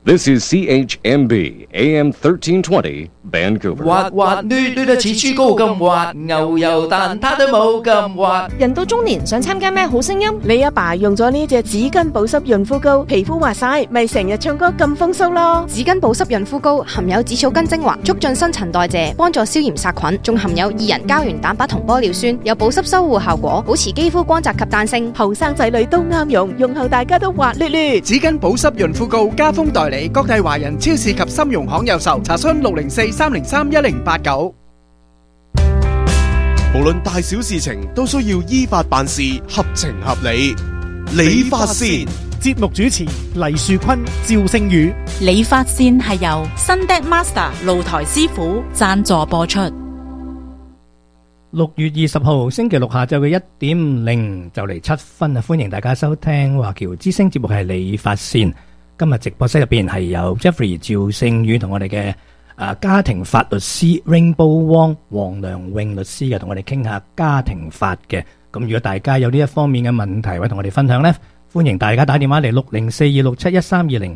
This is CHMB AM 1320 Vancouver。 滑滑捋捋得似豬膏咁滑，牛油蛋撻都冇咁滑。 人到中年想參加咩好聲音？ 你阿爸用咗呢隻紙巾保濕潤膚膏，皮膚滑晒，咪成日唱歌咁風騷咯。 紙巾保濕潤膚膏含有紫草根精華，促進新陳代謝，幫助消炎殺菌，仲含有2人膠原蛋白同玻尿酸，有保濕修護效果，保持肌膚光澤及彈性。 後生仔女都啱用，用後大家都滑捋捋。 紙巾保濕潤膚膏加封代理，各大華人超市及參容行有售，查詢604-303-1089。 無論大小事情都需要依法辦事，合情合理。理髮線節目主持黎樹坤、趙星宇。 理髮線係由 Sundeck Master 露台師傅贊助播出。 6月20號星期六下晝嘅1點0就嚟7分啊！歡迎大家收聽華僑之聲節目係理髮線。今日直播室入邊係有 Jeffrey 趙聖宇同我哋嘅家庭法律師 Rainbow Wong 黃良穎律師嘅，同我哋傾下家庭法嘅。咁如果大家有呢一方面嘅問題，或者同我哋分享呢，歡迎大家打電話嚟60426711320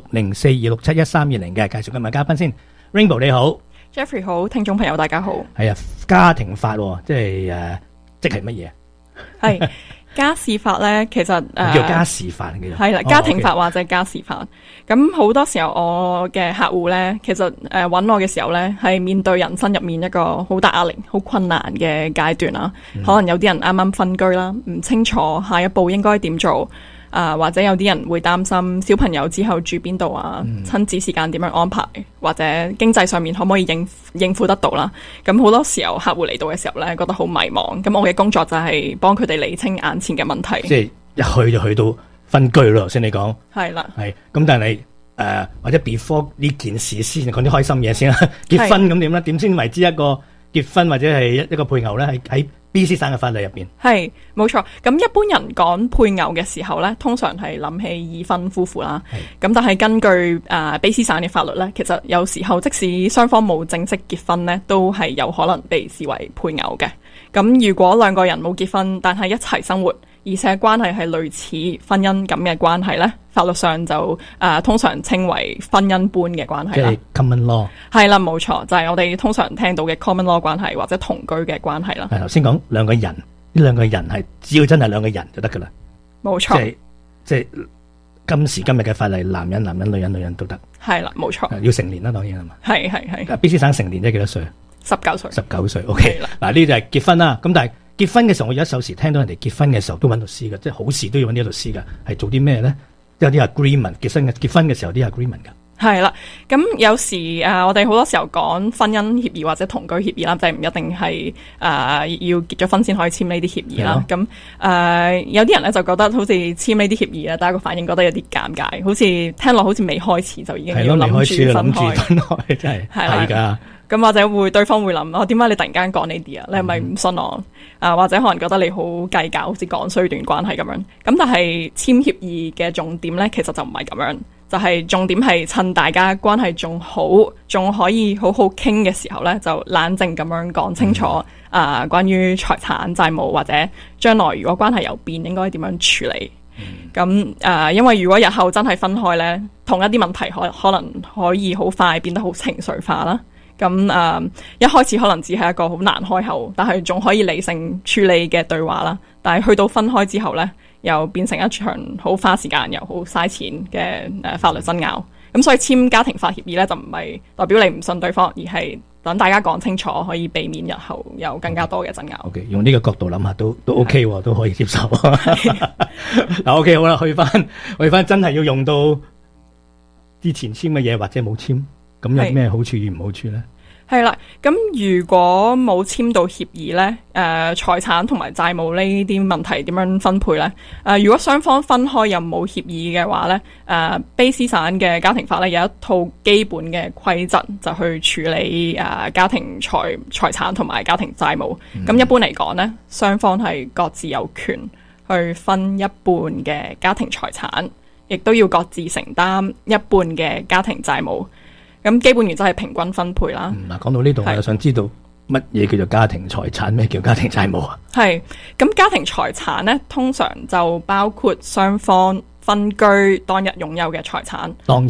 60426711320嘅。介紹今日嘉賓先。 Rainbow 你好。 Jeffrey 好，聽眾朋友大家好。 係啊，家庭法即係即係乜嘢？ 係家事法咧，其實叫家事法嘅。 係啦，家庭法或者家事法。咁好多時候我嘅客戶咧，其實揾我嘅時候咧，係面對人生入面一個好大壓力、好困難嘅階段啦。可能有啲人啱啱分居啦，唔清楚下一步應該點做。或者有啲人會擔心小朋友之後住邊度啊，親子時間點樣安排，或者經濟上面可唔可以應付得到啦。咁好多時候客戶嚟到嘅時候咧，覺得好迷茫。咁我嘅工作就係幫佢哋理清眼前嘅問題。 即係一去就去到分居咯，頭先你講。係啦。係。咁但係或者 before 呢件事先講啲開心嘢先啦。結婚咁點咧？點先為之一個結婚或者係一個配偶咧？喺BC 省嘅法律入邊係冇錯，咁一般人講配偶嘅時候咧，通常係諗起已婚夫婦啦。咁但係根據BC 省嘅法律咧，其實有時候即使雙方冇正式結婚咧，都係有可能被視為配偶嘅。咁如果兩個人冇結婚，但係一齊生活，而且關係係類似婚姻咁嘅關係咧，法律上就通常稱為婚姻般嘅關係啦。 即係 common law。係啦，冇錯，就係我哋通常聽到嘅 common law 關係或者同居嘅關係啦。 係頭先講兩個人，呢兩個人係只要真係兩個人就得噶啦。冇錯。即係今時今日嘅法例，男人、女人都得。係啦，冇錯。要成年啦，當然係嘛。係。BC 省成年即係幾多歲？19歲。19歲。OK。嗱，呢就係結婚啦。咁但係結婚嘅時候，我有時聽到人哋結婚嘅時候都揾律師嘅，即係好事都要揾啲律師嘅，係做啲咩咧？有啲 agreement， 結婚嘅時候啲 agreement 噶。係啦，咁有時我哋好多時候講婚姻協議或者同居協議啦，就係唔一定係要結咗婚先可以簽呢啲協議啦。咁有啲人咧就覺得好似簽呢啲協議咧，大家個反應覺得有啲尷尬，好似聽落好似未開始就已經要諗住分開，真係係㗎。咁或者對方會諗，點解你突然間講呢啲啊？你係咪唔信我？或者可能覺得你好計較，好似講衰段關係咁樣。咁但係簽協議嘅重點咧，其實就唔係咁樣，就係重點係趁大家關係仲好，仲可以好好傾嘅時候咧，就冷靜咁樣講清楚關於財產債務或者將來如果關係有變，應該點樣處理。咁因為如果日後真係分開咧，同一啲問題可能可以好快變得好情緒化啦。咁一開始可能只係一個好難開口，但係仲可以理性處理嘅對話啦。但係去到分開之後呢，又變成一場好花時間又好嘥錢嘅法律爭拗。咁所以簽家庭法協議呢，就唔係代表你唔信對方，而係等大家講清楚，可以避免日後有更加多嘅爭拗。Okay, 用呢個角度諗下都 OK 喎，都可以接受。嗱OK 好啦，去翻真係要用到之前簽嘅嘢或者冇簽。咁有咩好處與唔好處呢？係啦，咁如果冇簽到協議呢，財產同埋債務呢啲問題點樣分配呢？如果雙方分開又冇協議嘅話呢，BC 省嘅家庭法呢有一套基本嘅規則就去處理家庭財產同埋家庭債務。咁一般嚟講呢，雙方係各自有權去分一半嘅家庭財產，亦都要各自承擔一半嘅家庭債務。咁基本原則係平均分配啦。嗱，講到呢度，我又想知道乜嘢叫做家庭財產，咩叫家庭債務啊？係，咁家庭財產呢，通常就包括雙方分居當日擁有嘅財產。當日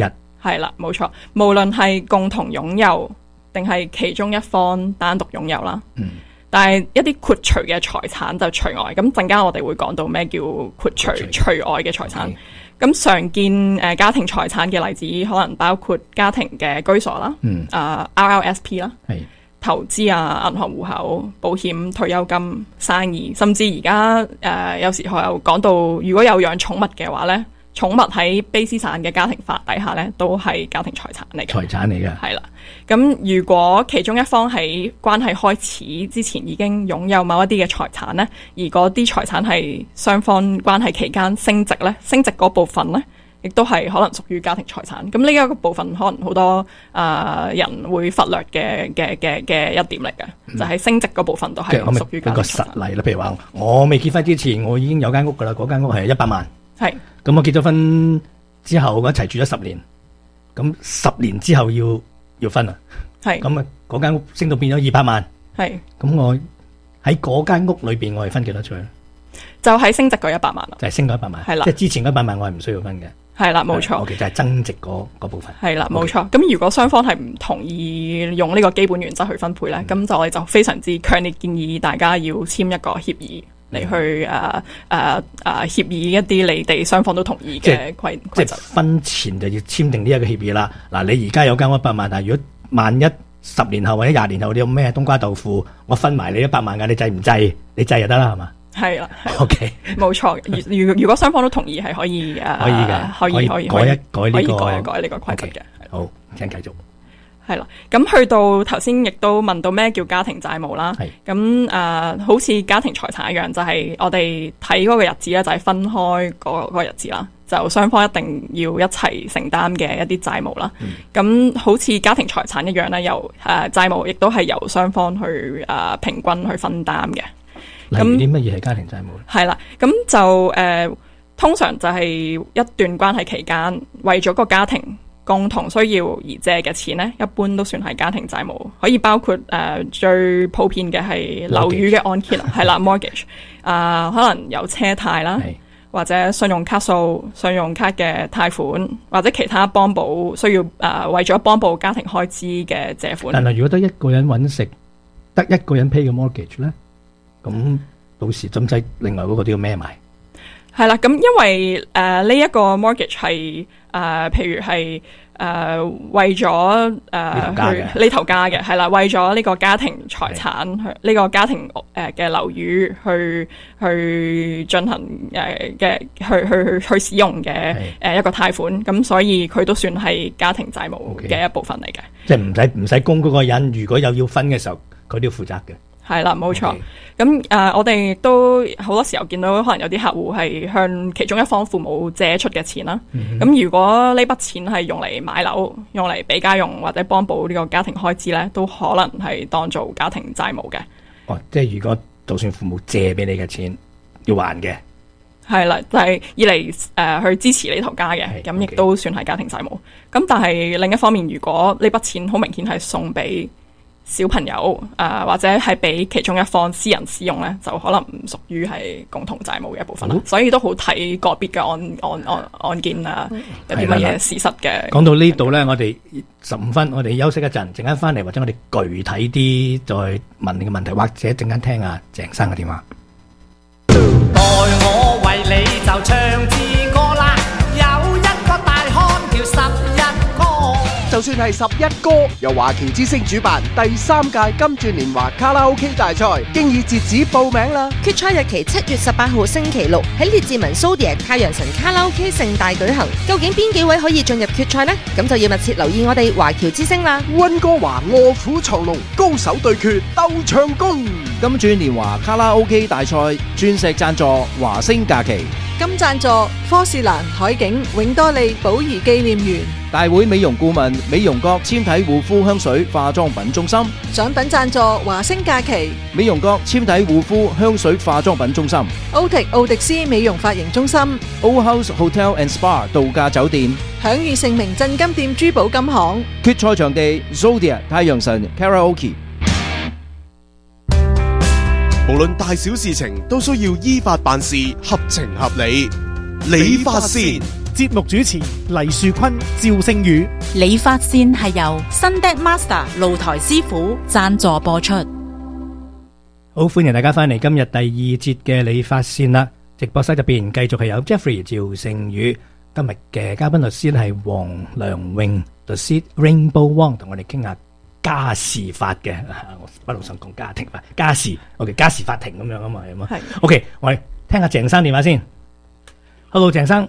係啦，冇錯，無論係共同擁有定係其中一方單獨擁有啦。但係一啲豁除嘅財產就除外。咁陣間我哋會講到咩叫豁除除外嘅財產。咁常見家庭財產嘅例子，可能包括家庭嘅居所啦，RRSP 啦，投資啊、銀行戶口、保險、退休金、生意，甚至而家有時候有講到，如果有養寵物嘅話咧，寵物喺卑斯省嘅家庭法底下咧，都係家庭財產嚟嘅。財產嚟嘅，係啦。咁如果其中一方喺關係開始之前已經擁有某一啲嘅財產咧，而嗰啲財產係雙方關係期間升值咧，升值嗰部分咧，亦都係可能屬於家庭財產。咁呢一個部分可能好多人會忽略嘅一點嚟嘅，就係升值嗰部分都係屬於家庭財產。舉個實例啦，譬如話我未結婚之前，我已經有間屋噶啦，嗰間屋係100萬。係。咁我結咗婚之後，我一齊住咗10年，咁10年之後要分啦。係。咁啊，嗰間屋升到變咗200萬。係。咁我喺嗰間屋裏邊，我係分幾多出去？就係升值嗰100萬啦。就係升嗰100萬。係啦。即係之前嗰100萬，我係唔需要分嘅。係啦，冇錯。其實係增值嗰部分。係啦，冇錯。咁如果雙方係唔同意用呢個基本原則去分配咧，咁就我哋就非常之強烈建議大家要簽一個協議。嚟去協議一啲你哋雙方都同意嘅規則。婚前就要簽訂呢一個協議啦。嗱，你而家有間100萬，但係如果萬一10年後或者20年後你有咩冬瓜豆腐，我分埋你100萬㗎，你制唔制？你制就得啦，係嘛？係啦。OK，冇錯。如果雙方都同意，係可以可以嘅，可以改一改呢個規則嘅。好，請繼續。係啦，咁去到頭先亦都問到咩叫家庭債務啦。咁好似家庭財產一樣，就係我哋睇嗰個日子咧，就係分開嗰個日子啦。就雙方一定要一齊承擔嘅一啲債務啦。咁好似家庭財產一樣咧，由債務亦都係由雙方去平均去分擔嘅。例如啲乜嘢係家庭債務咧？係啦，咁就通常就係一段關係期間，為咗個家庭共同需要而借嘅錢呢，一般都算係家庭債務，可以包括最普遍嘅係樓宇嘅按揭啦，係啦 mortgage， 可能有車貸啦，或者信用卡數、信用卡嘅貸款，或者其他幫補需要為咗幫補家庭開支嘅借款。但係如果得一個人揾食，得一個人 pay 嘅 mortgage 呢，咁到時針劑另外嗰個都要孭埋。係啦，咁因為呢一個 mortgage 係譬如係為咗呢頭家嘅，係啦，為咗呢個家庭財產，呢個家庭嘅樓宇去進行去使用嘅一個貸款，咁所以佢都算係家庭債務嘅一部分嚟嘅。即係唔使供嗰個人，如果有要分嘅時候，佢都要負責嘅。係啦，冇錯。咁我哋亦都好多時候見到，可能有啲客戶係向其中一方父母借出嘅錢啦。咁如果呢筆錢係用嚟買樓、用嚟俾家用或者幫補呢個家庭開支咧，都可能係當做家庭債務嘅。哦，即係如果就算父母借俾你嘅錢要還嘅，係啦，就係以嚟去支持呢頭家嘅，咁亦都算係家庭債務。咁但係另一方面，如果呢筆錢好明顯係送俾小朋友或者係俾其中一方私人使用咧，就可能唔屬於係共同債務嘅一部分啦。所以都好睇個別嘅案件啊，有啲乜嘢事實嘅。講到呢度咧，我哋15分，我哋休息一陣，陣間翻嚟或者我哋具體啲再問你嘅問題，或者陣間聽下鄭生嘅電話。待我為你就唱支歌啦，有一個大漢叫11哥。就算係11歌，由華僑之聲主辦第3屆金鑽年華卡拉 OK 大賽，經已截止報名啦。決賽日期7月18號星期六喺列治文 Zodiac 太陽神卡拉 OK 盛大舉行。究竟邊幾位可以進入決賽呢？咁就要密切留意我哋華僑之聲啦。溫哥華臥虎藏龍，高手對決鬥唱功。金鑽年華卡拉 OK 大賽鑽石贊助華星假期，金贊助科士蘭海景永多利寶儀紀念園，大會美容顧問美容閣纖體護膚香水化妝品中心，獎品贊助華星假期，美容閣纖體護膚香水化妝品中心，奧迪斯美容髮型中心，O House Hotel and Spa 度假酒店，享譽盛名鎮金店珠寶金行。決賽場地 Zodiac 太陽神 Karaoke。 無論大小事情都需要依法辦事，合情合理。理髮先， 節目主持黎樹坤、趙聖宇。 理髮線係由 Sunday Master 露台師傅贊助播出。 好，歡迎大家翻嚟今日第二節嘅理髮線啦！直播室入邊繼續係有 Jeffrey 趙聖宇，今日嘅嘉賓律師係黃良榮律師 Rainbow Wong， 同我哋傾下家事法嘅，我不嬲想講家庭法，家事 OK， 家事法庭咁樣啊嘛，係嘛？係 OK， 我哋聽下鄭生電話先。Hello， 鄭生。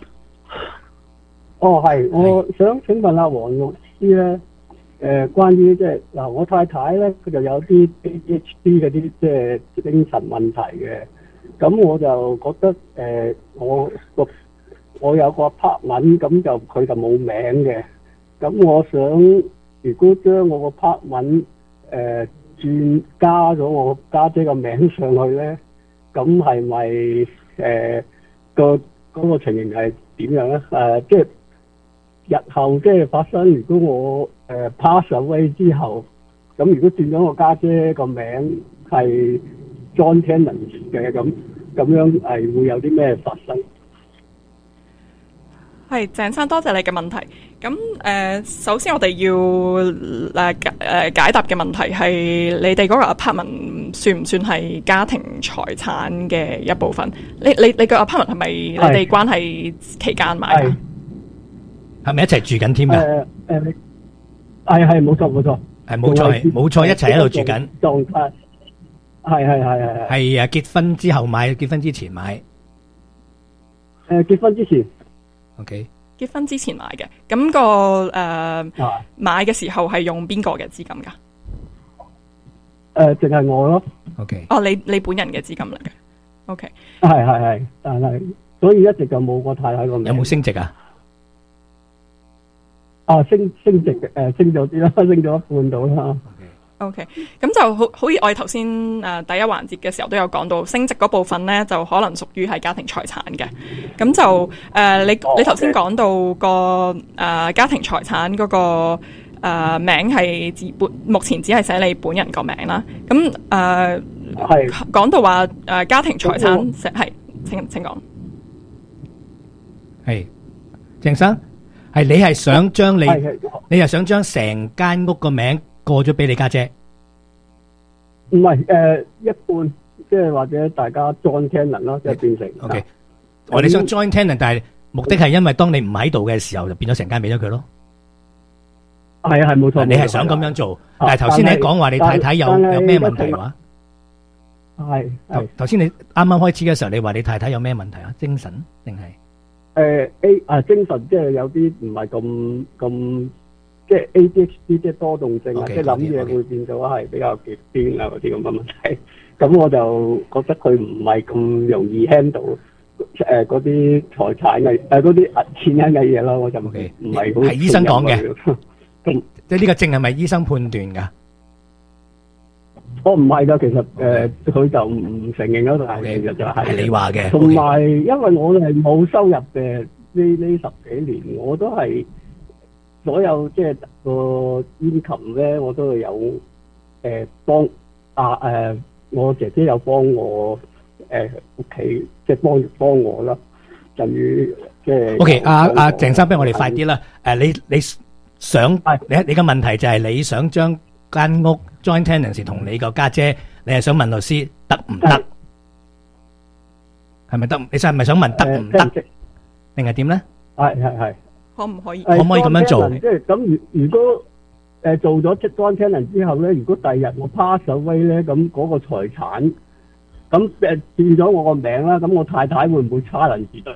係，我想請問下黃律師咧，關於即係嗱，我太太咧佢就有啲 ADHD 嗰啲即係精神問題嘅，咁我就覺得我有個 partment， 咁就佢就冇名嘅，咁我想如果將我個 partment 轉加咗我家姐個名上去咧，咁係咪嗰個情形係點樣咧？即係日後即係發生，如果我pass away 之後，咁如果轉咗我家姐個名係 John Tennant 嘅，咁樣係會有啲咩發生？ 係鄭生，多謝你嘅問題。咁首先我哋要解答嘅問題係你哋嗰個 apartment 算唔算係家庭財產嘅一部分？你個 apartment 係咪你哋關係期間買㗎？ 係咪一齊住緊添㗎？ 係冇錯， 冇錯，一齊喺度住緊狀態。係結婚之後買，結婚之前買。 結婚之前。 OK。 結婚之前買嘅，咁個買嘅時候係用邊個嘅資金㗎？ 淨係我咯。 OK。 你本人嘅資金嚟嘅。OK。 係，但係所以一直就冇個太太個名。 有冇升值啊？ 升值嘅，升咗啲啦，升咗一半到啦。 OK， 咁就好似我哋頭先第一環節嘅時候都有講到，升值嗰部分咧就可能屬於係家庭財產嘅。咁就你頭先講到個家庭財產嗰個名係目前只係寫你本人個名啦。咁係講到話家庭財產係請講。 係鄭生。係你係想將你係想將成間屋個名過咗俾你家姐？ 唔係一半，即係或者大家 joint tenant 咯，即係變成。 OK， 我哋想 joint tenant， 但係目的係因為當你唔喺度嘅時候，就變咗成間俾咗佢咯。 係冇錯。 你係想咁樣做，但係頭先你講話你太太有咩問題話？ 係頭先你啱啱開始嘅時候，你話你太太有咩問題啊？精神定係？ 精神即係有啲唔係咁，即係 ADHD 即係多動症啊，即係諗嘢會變咗係比較極端啊嗰啲咁嘅問題。咁我就覺得佢唔係咁容易 handle 嗰啲財產嘅嗰啲錢銀嘅嘢咯，我就唔係好。係醫生講嘅，咁即係呢個症係咪醫生判斷㗎？ 我唔係㗎，其實佢就唔承認咯，但係其實就係你話嘅。 同埋因為我係冇收入嘅呢10幾年，我都係所有即係個 income咧，我都係有幫我姐姐有幫我屋企即係幫我啦，等於即係。OK， 阿鄭生，不如我哋快啲啦。你想你嘅問題就係你想將間屋 joint tenancy 同你個家姐，你係想問律師得唔得？係咪得？你係咪想問得唔得？定係點咧？ 係。 可唔可以咁樣做？ 即係咁，如果做咗 joint tenancy 之後咧，如果第日我 pass away 咧，咁嗰個財產咁變咗我個名啦，咁我太太會唔會 challenge 得？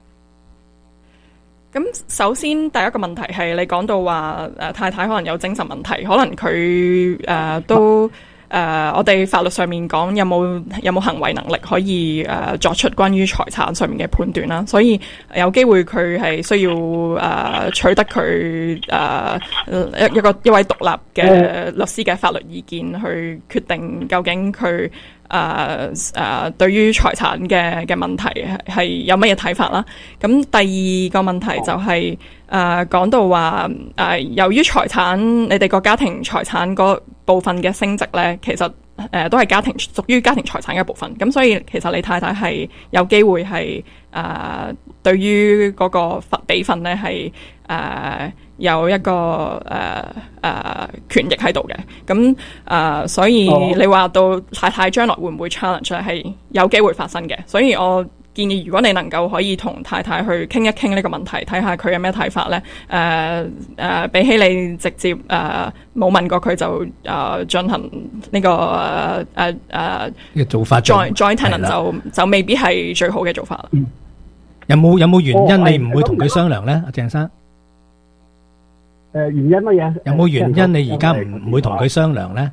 咁首先第一個問題係你講到話太太可能有精神問題，可能佢都我哋法律上面講有冇行為能力可以作出關於財產上面嘅判斷啦，所以有機會佢係需要取得佢一位獨立嘅律師嘅法律意見去決定究竟佢對於財產嘅問題係有乜嘢睇法啦。咁第二個問題就係講到話由於財產你哋個家庭財產嗰部分嘅升值咧，其實都係屬於家庭財產嘅一部分。咁所以其實你太太係有機會係對於嗰個比分咧係有一個權益喺度嘅。咁所以你話到太太將來會唔會 challenge 係有機會發生嘅。所以我建議如果你能夠可以同太太去傾一傾呢個問題，睇下佢有咩睇法咧。比起你直接冇問過佢就進行呢個做法 joint tenant 就未必係最好嘅做法啦。 有冇原因你唔會同佢商量咧，阿鄭生？ 原因乜嘢？ 有冇原因你而家唔會同佢商量咧？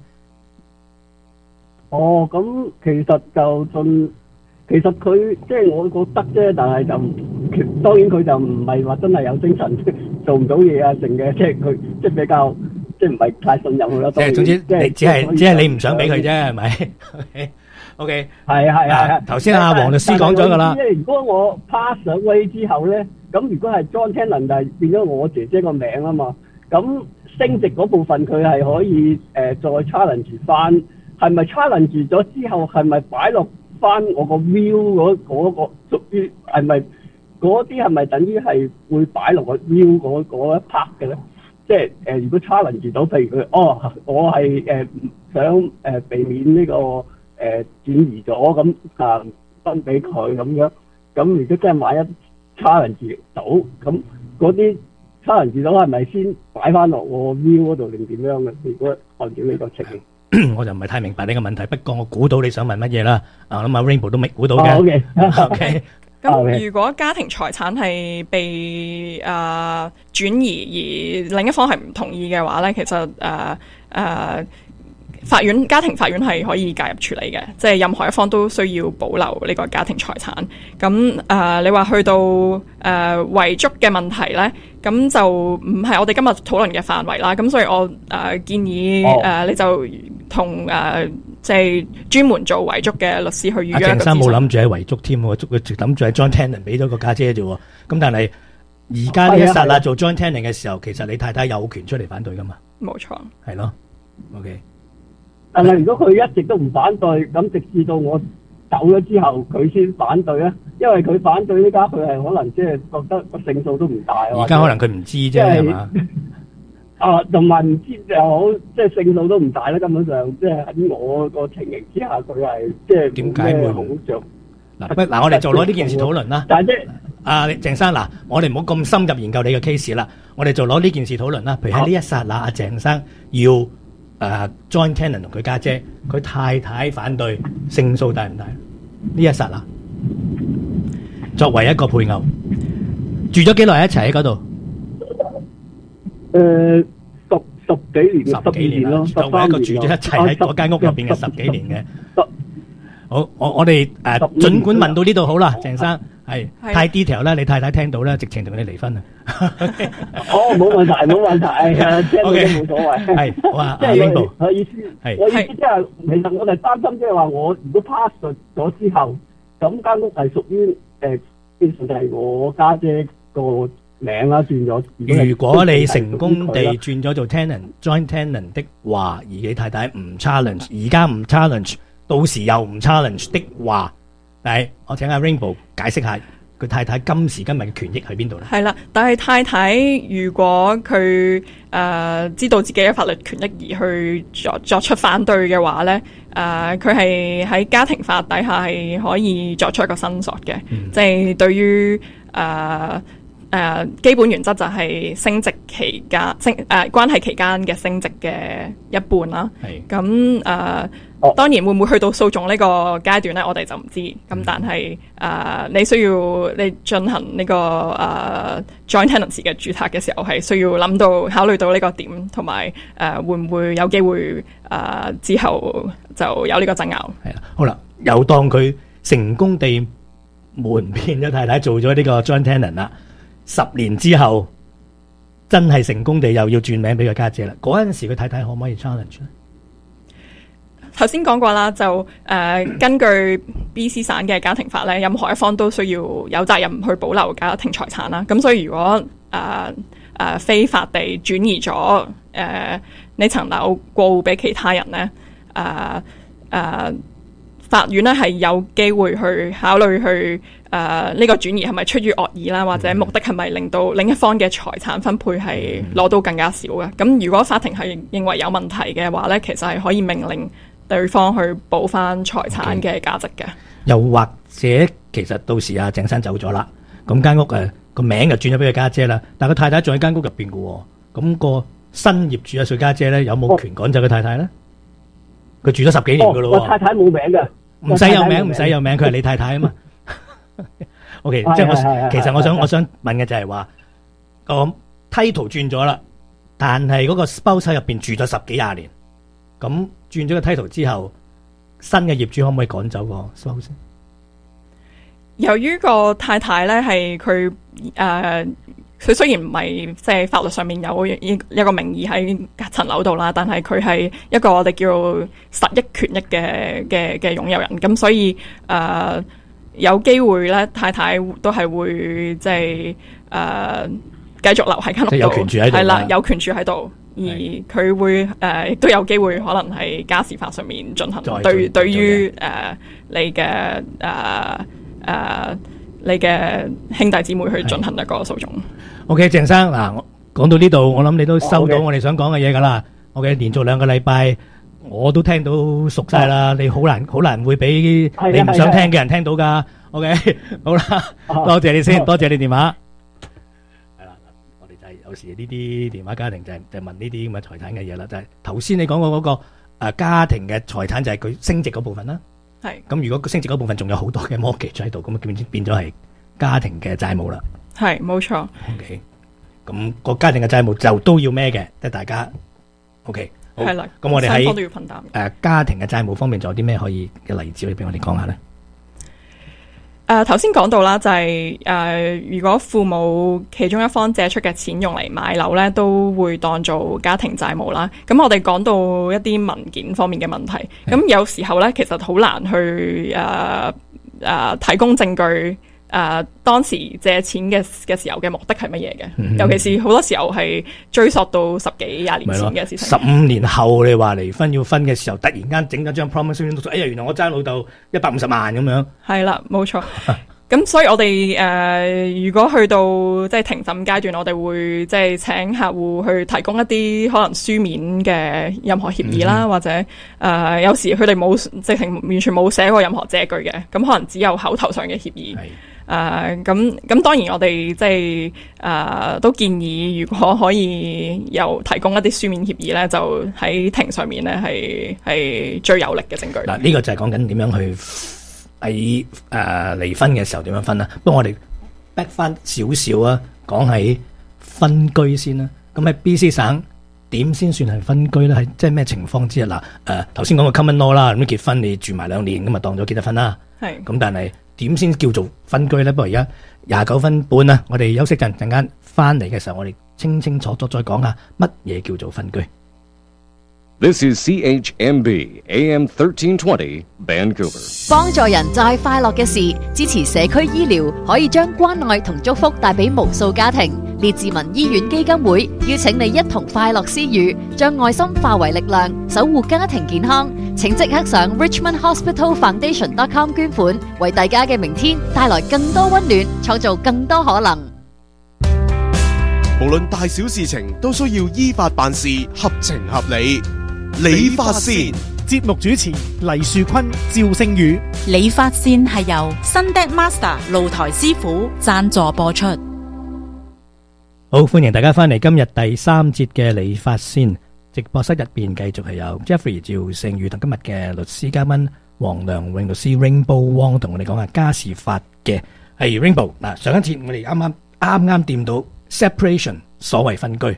咁其實佢即係我覺得啫，但係就當然佢就唔係話真係有精神做唔到嘢啊，成嘅，即係佢即係比較即係唔係太信任佢咯。即係總之， 你只係你唔想俾佢啫，係咪？OK， 係。 頭先阿黃律師講咗㗎啦。 即係如果我 pass 上位之後咧，咁如果係 joint tenant 就係變咗我姐姐個名啊嘛，咁升值嗰部分佢係可以再 challenge 翻，係咪 challenge 咗之後係咪擺落翻我個 view 嗰個屬於係咪嗰啲係咪等於係會擺落個 view 嗰一 part 嘅咧？即係如果 challenge 到，譬如佢我係想避免呢個轉移咗咁分俾佢咁樣，咁如果真係萬一 challenge 到，咁嗰啲 challenge 到係咪先擺翻落我 view 嗰度定點樣嘅？如果按照呢個情形。 我就唔係太明白呢個問題，不過我估到你想問乜嘢啦。我諗阿 Rainbow 都未估到嘅。 OK。 咁如果家庭財產係被轉移，而另一方係唔同意嘅話咧，其實家庭法院係可以介入處理嘅，即係任何一方都需要保留呢個家庭財產。咁你話去到遺囑嘅問題咧，咁就唔係我哋今日討論嘅範圍啦。咁所以我建議你就同即係專門做遺囑嘅律師去預約。 鄭生冇諗住喺遺囑添喎，佢諗住喺 joint tenant 俾咗個家姐啫喎。咁但係而家呢一剎那做 joint tenant 嘅時候，其實你太太有權出嚟反對噶嘛？ 冇錯。係咯。OK。 但係如果佢一直都唔反對，咁直至到我走咗之後，佢先反對咧，因為佢反對呢家佢係可能即係覺得個勝數都唔大。 而家可能佢唔知啫，係嘛？ 同埋唔知就好，即係勝數都唔大咧。根本上，即係喺我個情形之下，佢係即係點解會好着？ 嗱，我哋就攞呢件事討論啦。 但係即鄭生嗱，我哋唔好咁深入研究你嘅 case 啦。我哋就攞呢件事討論啦。譬如喺呢一剎那，阿鄭生要joint tenant 同佢家姐，佢太太反對，勝數大唔大？呢一剎那，作為一個配偶，住咗幾耐一齊喺嗰度？ 十幾年咯， 作為一個住咗一齊喺嗰間屋入邊嘅10幾年嘅。好，我哋盡管問到呢度好啦，鄭生係太 detail 啦，你太太聽到啦，直情同你離婚啊！ 冇問題，聽到都冇所謂。 係，好啊， 即係我意思即係，其實我哋擔心即係話，我如果 pass 咗之後，咁間屋係屬於變成係我家姐個名啦，轉咗。 如果你成功地轉咗做 joint tenant 的話，而你太太唔 challenge， 而家唔 challenge。到時又唔 challenge 的話，我請阿 Rainbow 解釋下佢太太今時今日嘅權益喺邊度咧？ 係啦，但係太太如果佢知道自己嘅法律權益而去作出反對嘅話咧，佢係喺家庭法底下係可以作出一個申索嘅，即係對於基本原則就係升值期間關係期間嘅升值嘅一半啦。咁當然會唔會去到訴訟呢個階段咧？我哋就唔知。咁但係你需要你進行呢個joint tenancy 嘅註冊嘅時候，係需要考慮到呢個點，同埋會唔會有機會之後就有呢個爭拗。 係啦，好啦，又當佢成功地瞞騙咗太太做咗呢個 joint tenant 啦，10年之後真係成功地又要轉名俾佢家姐啦。嗰陣時佢太太可唔可以 challenge 咧？ 頭先講過啦，就根據 BC 省嘅家庭法咧，任何一方都需要有責任去保留家庭財產啦。咁所以如果非法地轉移咗呢層樓過戶俾其他人咧， 法院咧係有機會去考慮去呢個轉移係咪出於惡意啦，或者目的係咪令到另一方嘅財產分配係攞到更加少嘅。咁如果法庭係認為有問題嘅話咧，其實係可以命令對方去補翻財產嘅價值嘅。 又或者其實到時阿鄭生走咗啦，咁間屋個名就轉咗俾佢家姐啦，但係個太太仲喺間屋入邊嘅喎，咁個新業主阿佢家姐咧有冇權趕走佢太太咧？佢住咗10幾年嘅咯喎。 太太冇名嘅。 唔使有名，唔使有名，佢係你太太啊嘛。OK， 即係其實我想問嘅就係話個 title 轉咗啦，但係嗰個 spouse 入邊住咗10幾20年，咁轉咗個 title 之後，新嘅業主可唔可以趕走個 spouse？ 由於個太太咧係佢佢雖然唔係即係法律上面有一個名義喺層樓度啦，但係佢係一個我哋叫實益權益嘅擁有人，咁所以有機會咧太太都係會即係繼續留喺間屋度，有權住喺度，係啦，有權住喺度，而佢會亦都有機會可能係家事法上面進行對於你嘅兄弟姊妹去進行一個訴訟。OK， 鄭生嗱，講到呢度，我諗你都收到我哋想講嘅嘢噶啦。OK， 連續2個禮拜我都聽到熟晒啦，你好難會俾你唔想聽嘅人聽到噶。OK， 好啦，多謝你先，多謝你電話。係啦，我哋就係有時呢啲電話家庭就問呢啲咁嘅財產嘅嘢啦，就係頭先你講過嗰個家庭嘅財產就係佢升值嗰部分啦。係，咁如果升值嗰部分仲有好多嘅 mortgage 喺度，咁變咗係家庭嘅債務啦。係，冇錯。OK， 咁個家庭嘅債務就都要孭嘅，即係大家。OK， 係啦。咁我哋喺家庭嘅債務方面，仲有啲咩可以嘅例子可以俾我哋講下咧？頭先講到啦，就係如果父母其中一方借出嘅錢用嚟買樓咧，都會當做家庭債務啦。咁我哋講到一啲文件方面嘅問題，咁有時候咧其實好難去提供證據。當時借錢嘅時候嘅目的係乜嘢嘅？尤其是好多時候係追溯到10幾20年前嘅事情。15年後你話離婚要分嘅時候，突然間整咗張 promise note，哎呀，原來我爭老豆150萬咁樣。係啦，冇錯。咁所以我哋如果去到即係庭審階段，我哋會即係請客戶去提供一啲可能書面嘅任何協議啦，或者有時佢哋冇直情完全冇寫過任何借據嘅，咁可能只有口頭上嘅協議。咁當然我哋即係都建議，如果可以提供一啲書面協議咧，就喺庭上面咧係最有力嘅證據。嗱，呢個就係講緊點樣去喺離婚嘅時候點樣分啦。不過我哋 back 翻少少啊，講喺分居先啦。咁喺 BC 省點先算係分居咧？係即係咩情況之下？嗱，頭先講個 common law 啦，咁結婚你住埋2年咁啊，當咗結咗婚啦。係。咁但係點先叫做分居咧？不過而家29分半啦，我哋休息陣間翻嚟嘅時候，我哋清清楚楚再講下乜嘢叫做分居。 This is CHMB AM 1320 Vancouver。 幫助人就係快樂嘅事，支持社區醫療，可以將關愛同祝福帶俾無數家庭。列治文醫院基金會邀請你一同快樂施予，將愛心化為力量，守護家庭健康。請即刻上 richmondhospitalfoundation.com 捐款，為大家嘅明天帶來更多溫暖，創造更多可能。 無論大小事情都需要依法辦事，合情合理。理髮線節目主持黎樹坤、趙聖宇。 理髮線係由 Sunday Master 露台師傅贊助播出。 好，歡迎大家翻嚟今日第3節嘅理髮線直播室入邊，繼續係有 Jeffrey 趙聖宇同今日嘅律師嘉賓黃良榮律師 Rainbow Wong 同我哋講下家事法嘅。係 Rainbow。嗱，上一節我哋啱啱掂到 separation， 所謂分居。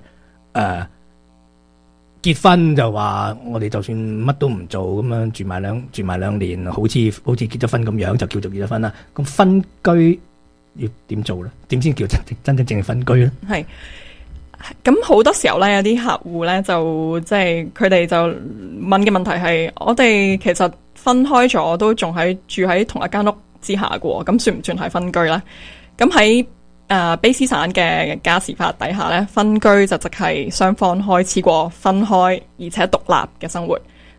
結婚就話我哋就算乜都唔做咁樣住埋兩年，好似結咗婚咁樣就叫做結咗婚啦。咁分居要點做咧？點先叫真正分居咧？係咁好多時候咧，有啲客戶咧就即係佢哋就問嘅問題係：我哋其實分開咗都仲住喺同一間屋之下嘅，咁算唔算係分居咧？咁喺卑詩省嘅家事法底下咧，分居就即係雙方開始過分開而且獨立嘅生活，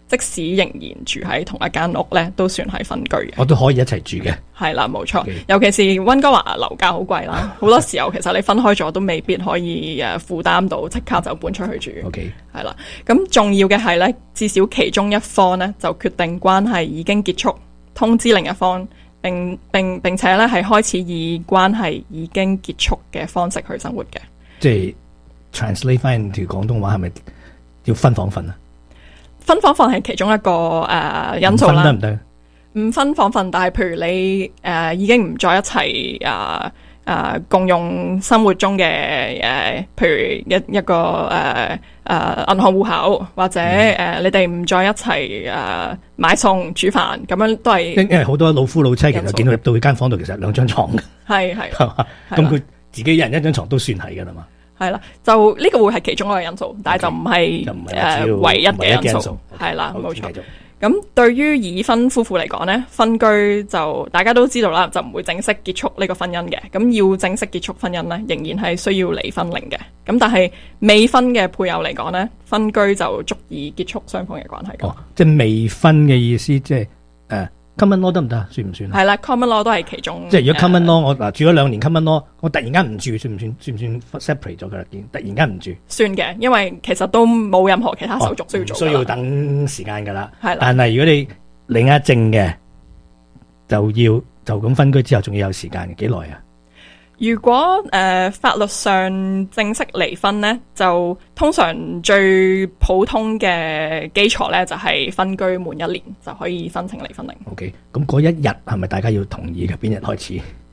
即使仍然住喺同一間屋咧，都算係分居嘅。 我都可以一齊住嘅。 係啦，冇錯。尤其是溫哥華樓價好貴啦，好多時候其實你分開咗都未必可以負擔到，即刻就搬出去住。 OK， 係啦。咁重要嘅係咧，至少其中一方咧就決定關係已經結束，通知另一方，並且咧係開始以關係已經結束嘅方式去生活嘅。 即係 translate 翻條廣東話係咪要分房瞓啊？ 分房瞓係其中一個因素啦。 分得唔得？ 唔分房瞓，但係譬如你已經唔再一齊共用生活中嘅譬如一個銀行戶口，或者你哋唔再一齊買餸煮飯，咁樣都係因為好多老夫老妻其實見到入到佢間房度，其實兩張床嘅。 係咁佢自己一人一張床都算係㗎啦嘛。 係啦，就呢個會係其中一個因素，但係就唔係唯一嘅因素。係啦，冇錯。咁對於已婚夫婦嚟講呢，分居就大家都知道啦，就唔會正式結束呢個婚姻嘅。咁要正式結束婚姻呢，仍然係需要離婚令嘅。咁但係未婚嘅配偶嚟講呢，分居就足以結束雙方嘅關係。 即係未婚嘅意思，即係common law 得唔得？算唔算？ 係啦 ，common law 都係其中。 即係如果 common law，我住咗2年 common law，我突然間唔住，算唔算 separate 咗佢啦？突然間唔住， 算嘅，因為其實都冇任何其他手續需要做。 需要等時間噶啦。 係啦。 但係如果你領一證嘅，就咁分居之後，仲要有時間嘅，幾耐啊？ 如果法律上正式離婚呢，就通常最普通嘅基礎呢，就係分居滿1年就可以申請離婚令。 OK， 咁嗰一日係咪大家要同意嘅？邊日開始？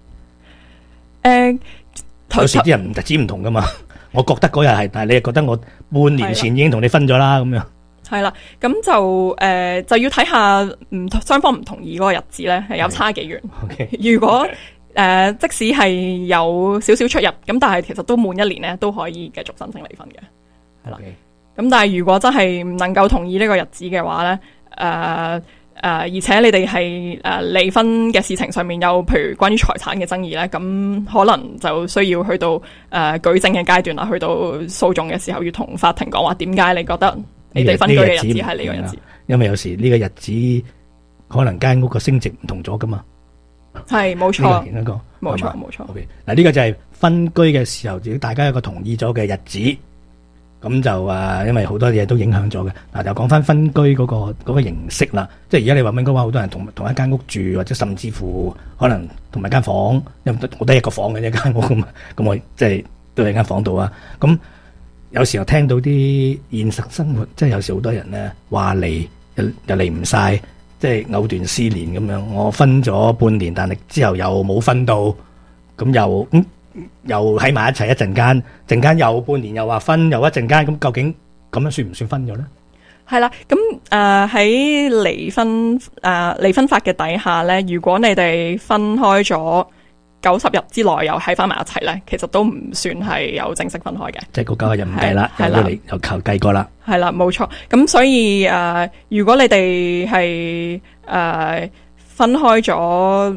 有時啲人唔止唔同噶嘛。我覺得嗰日係，但係你又覺得我半年前已經同你分咗啦，咁樣。 係啦，咁就要睇下雙方唔同意嗰個日子呢，係有差幾遠。 Okay. 如果即使係有少少出入，咁但係其實都滿1年咧，都可以繼續申請離婚嘅，係啦。咁但係如果真係唔能夠同意呢個日子嘅話咧，而且你哋係離婚嘅事情上面有譬如關於財產嘅爭議咧，咁可能就需要去到舉證嘅階段啦，去到訴訟嘅時候要同法庭講話點解你覺得你哋分居嘅日子係呢個日子？ 因為有時呢個日子可能間屋個升值唔同咗噶嘛。 係冇錯， 冇錯。嗱，呢個就係分居嘅時候，如果大家有一個同意咗嘅日子，咁就因為好多嘢都影響咗嘅。嗱，就講翻分居嗰個形式啦。即係而家你話溫哥華好多人同一間屋住，或者甚至乎可能同埋間房，我得一個房嘅一間屋咁，咁我即係都喺間房度啊。咁有時候聽到啲現實生活，即係有時好多人咧話離又離唔晒。即係藕斷絲連咁樣，我分咗半年，但係之後又冇分到，咁又喺埋一齊一陣間又半年又話分，又一陣間，咁究竟咁樣算唔算分咗咧？ 係啦，咁喺離婚法嘅底下咧，如果你哋分開咗90日之內又喺翻埋一齊咧，其實都唔算係有正式分開嘅。即係嗰9日又唔計啦，又求計過啦。 係啦，冇錯。咁所以如果你哋係分開咗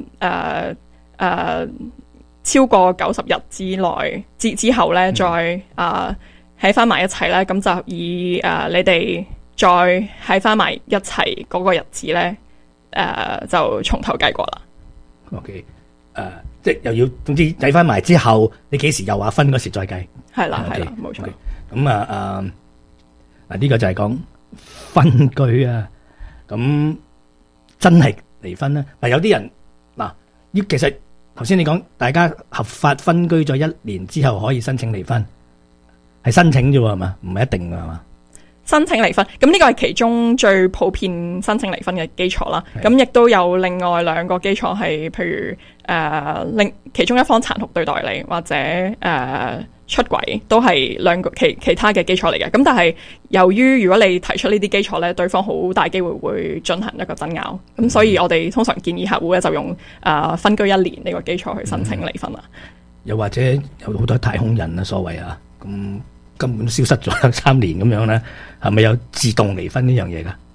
超過90日之內之後咧，再喺翻埋一齊咧，咁就以你哋再喺翻埋一齊嗰個日子咧，就從頭計過啦。 OK，即係又要，總之睇翻埋之後，你幾時又話分嗰時再計？ 係啦，係啦，冇錯。 咁呢個就係講分居啊。咁真係離婚咧？嗱，有啲人嗱，其實頭先你講大家合法分居咗1年之後可以申請離婚，係申請啫喎，係嘛？唔係一定㗎，係嘛？ 申請離婚，咁呢個係其中最普遍申請離婚嘅基礎啦。咁亦都有另外2個基礎係，譬如其中一方殘酷對待你，或者出軌，都係2個其他嘅基礎嚟嘅。咁但係由於如果你提出呢啲基礎咧，對方好大機會會進行一個爭拗。咁所以我哋通常建議客戶咧就用分居1年呢個基礎去申請離婚啦。 又或者有好多太空人啊，所謂啊，咁根本消失咗3年咁樣咧，係咪有自動離婚呢樣嘢噶？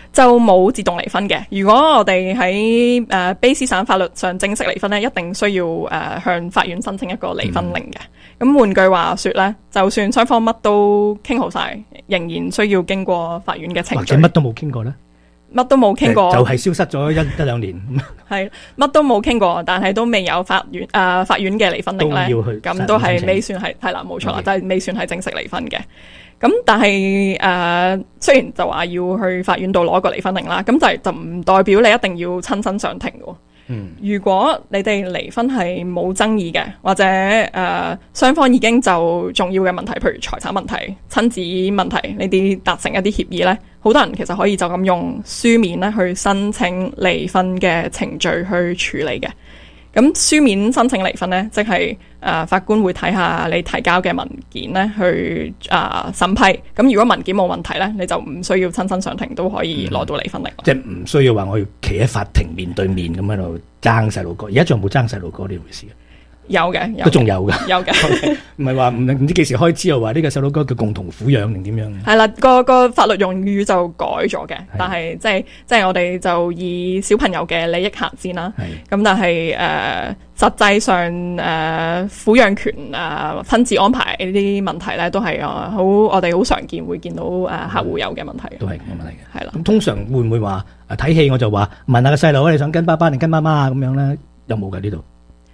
就冇自動離婚嘅。如果我哋喺卑詩省法律上正式離婚咧，一定需要向法院申請一個離婚令嘅。咁換句話說咧，就算雙方乜都傾好晒，仍然需要經過法院嘅程序。 或者乜都冇傾過咧？乜都冇傾過， 就係消失咗一兩年。 係乜都冇傾過，但係都未有法院嘅離婚令咧，咁都係未算係啦，冇錯啦，就係未算係正式離婚嘅。咁但係雖然就話要去法院度攞個離婚令啦，咁就唔代表你一定要親身上庭嘅。如果你哋離婚係冇爭議嘅，或者雙方已經就重要嘅問題，譬如財產問題、親子問題呢啲達成一啲協議呢，好多人其實可以就咁用書面咧去申請離婚嘅程序去處理嘅。咁書面申請離婚呢，即係法官會睇下你提交嘅文件呢去審批。咁如果文件冇問題呢，你就唔需要親身上庭都可以攞到離婚令。 即係唔需要話我要企喺法庭面對面咁喺度爭細路哥。而家仲有冇爭細路哥呢回事？ 有嘅， 都仲有嘅， 有嘅。 唔係話唔知幾時開始又話呢個細路哥叫共同撫養定點樣？ 係啦，個法律用語就改咗嘅，但係即係我哋就以小朋友嘅利益行先啦。咁但係實際上撫養權分置安排呢啲問題咧，都係我哋好常見會見到客戶有嘅問題。 都係冇問題嘅。 係啦。 咁通常會唔會話睇戲我就話問下個細路你想跟爸爸定跟媽媽咁樣咧？有冇㗎呢度？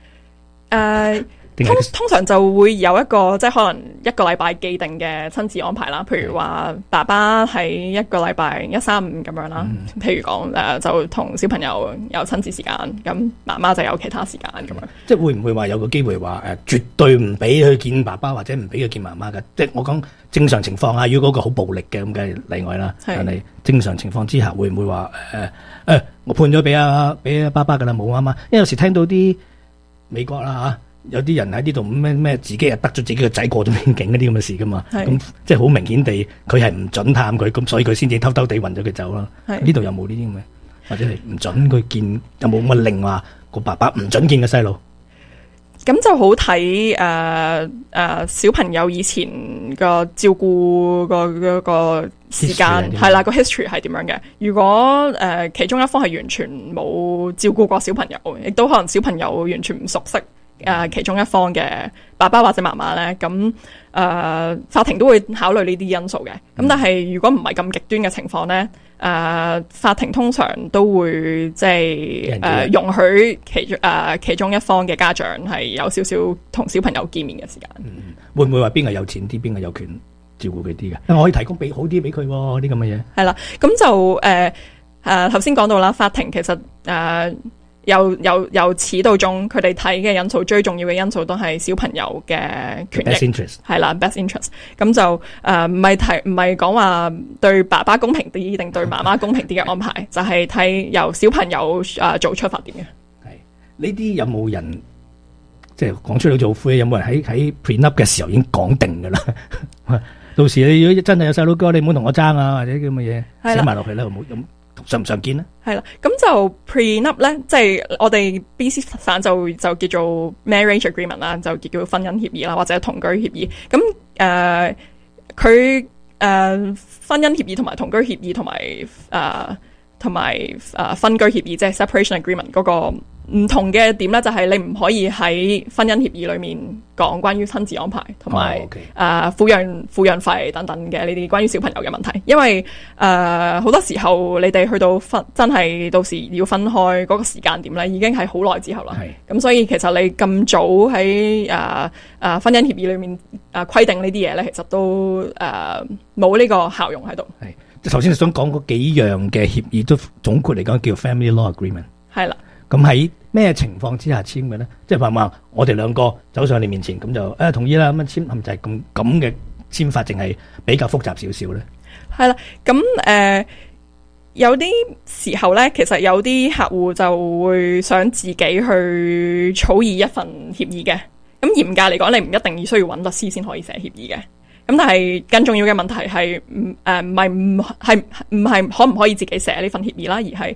通常就會有一個即係可能一個禮拜既定嘅親子安排啦，譬如話爸爸喺一個禮拜1、3、5咁樣啦，譬如講就同小朋友有親子時間，咁媽媽就有其他時間咁樣。 即係會唔會話有個機會話絕對唔俾佢見爸爸或者唔俾佢見媽媽嘅？即係我講正常情況啊，如果嗰個好暴力嘅咁梗係例外啦。但係正常情況之下會唔會話我判咗俾爸爸㗎啦，冇媽媽？因為有時聽到啲美國啦有啲人喺呢度咩自己又得咗自己個仔過咗邊境嗰啲咁嘅事噶嘛，咁即係好明顯地佢係唔准探佢，咁所以佢先至偷偷地運咗佢走啦。呢度有冇呢啲咁嘅？或者係唔准佢見？有冇乜令話個爸爸唔准見個細路？ 咁就好睇小朋友以前個照顧個時間係啦，個 history 係點樣嘅？如果其中一方係完全冇照顧過小朋友，亦都可能小朋友完全唔熟悉其中一方嘅爸爸或者媽媽咧，咁法庭都會考慮呢啲因素嘅。咁但係如果唔係咁極端嘅情況咧，法庭通常都會即係容許其中一方嘅家長係有少少同小朋友見面嘅時間。 會唔會話邊個有錢啲，邊個有權照顧佢啲嘅？我可以提供好啲俾佢啲咁嘅嘢。係啦，咁就頭先講到啦，法庭其實由始到終，佢哋睇嘅因素最重要嘅因素都係小朋友嘅權益。Best interest 係啦 ，best interest。咁就唔係講話對爸爸公平啲定對媽媽公平啲嘅安排，就係睇由小朋友做出發點嘅。係呢啲有冇人即係講出嚟做灰？有冇人喺 prenup 嘅時候已經講定㗎啦？到時你如果真係有細佬哥，你唔好同我爭啊，或者咁嘅嘢寫埋落去啦，有常唔常見咧？係啦，咁就 prenup 咧，即係我哋 BC 省就叫做 marriage agreement 啦，就叫婚姻協議啦，或者同居協議。咁佢婚姻協議同埋同居協議同埋分居協議，即係 separation agreement 嗰個唔同嘅點咧，就係你唔可以喺婚姻協議裏面講關於親子安排同埋撫養費等等嘅呢啲關於小朋友嘅問題，因為好多時候你哋去到真係到時要分開嗰個時間點咧，已經係好耐之後啦。咁所以其實你咁早喺婚姻協議裏面規定呢啲嘢咧，其實都冇呢個效用喺度。係即係頭先你想講嗰幾樣嘅協議，都總括嚟講叫 family law agreement。係啦。咁喺咩情況之下簽嘅咧？即係話我哋兩個走上你面前，咁就同意啦，咁樣簽，係咪就係咁嘅簽法，淨係比較複雜少少咧？係啦，咁有啲時候咧，其實有啲客戶就會想自己去草擬一份協議嘅。咁嚴格嚟講，你唔一定要需要揾律師先可以寫協議嘅。咁但係更重要嘅問題係唔係可唔可以自己寫呢份協議啦？而係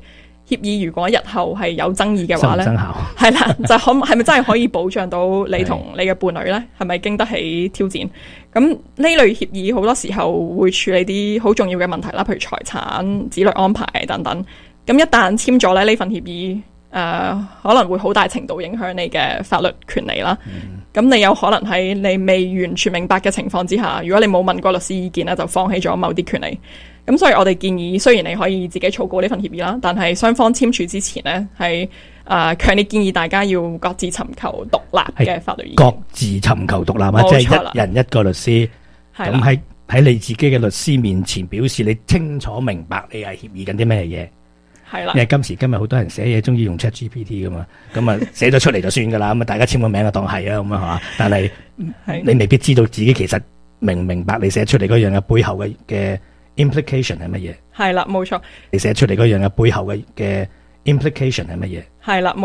協議如果日後係有爭議嘅話咧， 生效係啦，就係咪真係可以保障到你同你嘅伴侶咧？係咪經得起挑戰？咁呢類協議好多時候會處理啲好重要嘅問題啦，譬如財產、子女安排等等。咁一旦簽咗咧呢份協議，可能會好大程度影響你嘅法律權利啦。咁你有可能喺你未完全明白嘅情況之下，如果你冇問過律師意見咧，就放棄咗某啲權利。咁所以我哋建議，雖然你可以自己草稿呢份協議啦，但係雙方簽署之前呢，係強烈建議大家要各自尋求獨立嘅法律意見。各自尋求獨立啊，即係一人一個律師。咁喺你自己嘅律師面前表示你清楚明白你係協議緊啲咩嘢。係啦，因為今時今日好多人寫嘢中意用 ChatGPT 噶嘛，咁啊寫咗出嚟就算噶啦，咁啊大家簽個名就當係啊咁啊係嘛，但係你未必知道自己其實明唔明白你寫出嚟嗰樣嘅背後嘅 implication 係乜嘢？係啦，冇錯。你寫出嚟嗰樣嘅背後嘅 implication 係乜嘢？係啦。